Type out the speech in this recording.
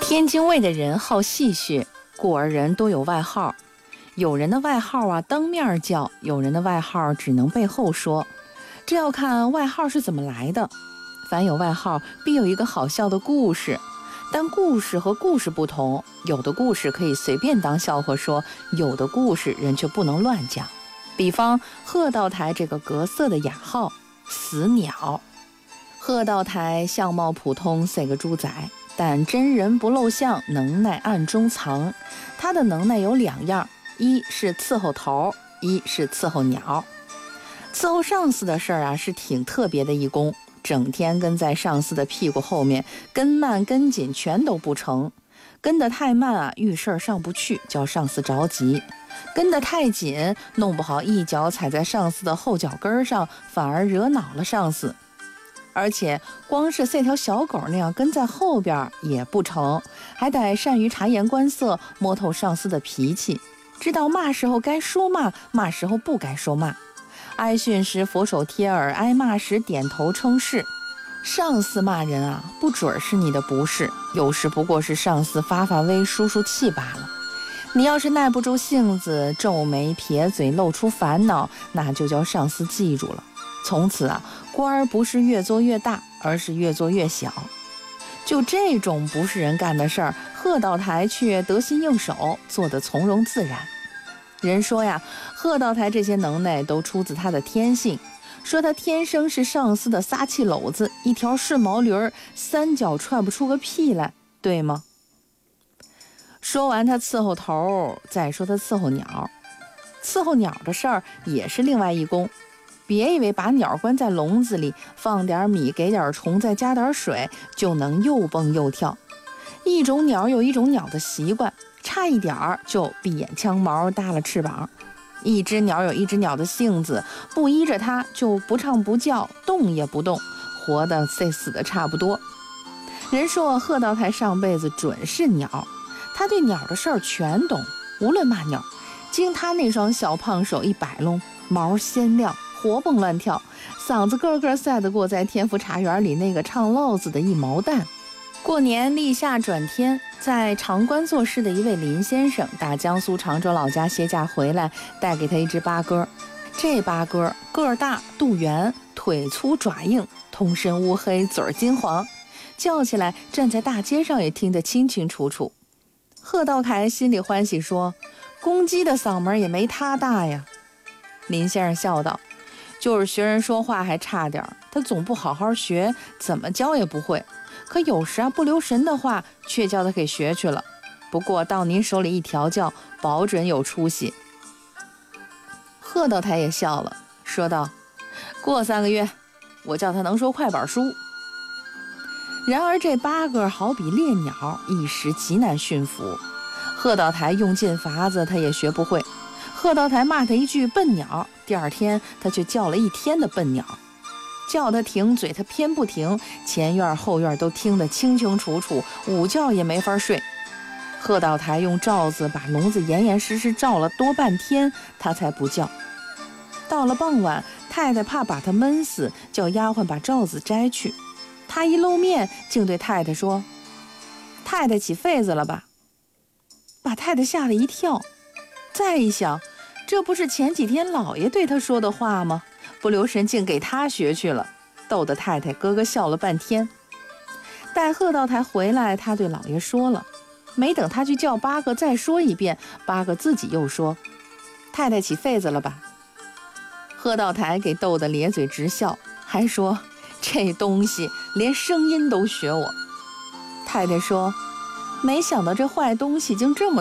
天津卫的人好戏谑，故而人都有外号。有人的外号啊当面叫，有人的外号只能背后说，这要看外号是怎么来的。凡有外号必有一个好笑的故事，但故事和故事不同，有的故事可以随便当笑话说，有的故事人却不能乱讲。比方贺道台这个格色的雅号死鸟。贺道台相貌普通，是个猪仔，但真人不露相，能耐暗中藏。他的能耐有两样，一是伺候头，一是伺候鸟。伺候上司的事儿啊，是挺特别的一功，整天跟在上司的屁股后面，跟慢跟紧全都不成。跟得太慢啊，遇事儿上不去，叫上司着急；跟得太紧，弄不好一脚踩在上司的后脚跟上，反而惹恼了上司。而且光是这条小狗那样跟在后边也不成，还得善于察言观色，摸透上司的脾气，知道嘛时候该说嘛，嘛时候不该说嘛。挨训时俯首贴耳，挨骂时点头称是。上司骂人啊，不准是你的不是，有时不过是上司发发威，舒舒气罢了。你要是耐不住性子，皱眉撇嘴，露出烦恼，那就叫上司记住了。从此啊，官儿不是越做越大，而是越做越小。就这种不是人干的事儿，贺道台却得心应手，做得从容自然。人说呀，贺道台这些能耐都出自他的天性，说他天生是上司的撒气篓子，一条顺毛驴儿，三脚踹不出个屁来，对吗？说完他伺候头，再说他伺候鸟。伺候鸟的事儿也是另外一功。别以为把鸟关在笼子里，放点米，给点虫，再加点水，就能又蹦又跳。一种鸟有一种鸟的习惯，差一点儿就闭眼枪毛，搭了翅膀。一只鸟有一只鸟的性子，不依着它就不唱不叫，动也不动，活的得死的差不多。人说贺道台上辈子准是鸟，他对鸟的事儿全懂，无论嘛鸟，经他那双小胖手一摆弄，毛鲜亮，活蹦乱跳，嗓子个个赛得过在天福茶园里那个唱烙子的一毛蛋。过年立夏转天，在长关做事的一位林先生打江苏常州老家歇假回来，带给他一只八哥。这八哥个儿大，肚圆，腿粗爪硬，通身乌黑，嘴儿金黄，叫起来站在大街上也听得清清楚楚。贺道台心里欢喜说，公鸡的嗓门也没他大呀。林先生笑道，就是学人说话还差点，他总不好好学，怎么教也不会。可有时啊，不留神的话，却叫他给学去了。不过到您手里一调教，保准有出息。贺道台也笑了，说道，过3个月，我叫他能说快板书。然而这八哥好比猎鸟，一时极难驯服。贺道台用尽法子，他也学不会。贺道台骂他一句笨鸟，第二天他却叫了一天的笨鸟。叫他停嘴，他偏不停，前院后院都听得清清楚楚，午觉也没法睡。贺道台用罩子把笼子严严实实罩了多半天，他才不叫。到了傍晚，太太怕把他闷死，叫丫鬟把罩子摘去。他一露面，竟对太太说，太太起痱子了吧？把太太吓了一跳。再一想，这不是前几天老爷对他说的话吗？不留神竟给他学去了，逗得太太咯咯笑了半天。待贺道台回来，他对老爷说了，没等他去叫八哥再说一遍，八哥自己又说，太太起痱子了吧？贺道台给逗得咧嘴直笑，还说，这东西连声音都学我。太太说，没想到这坏东西竟这么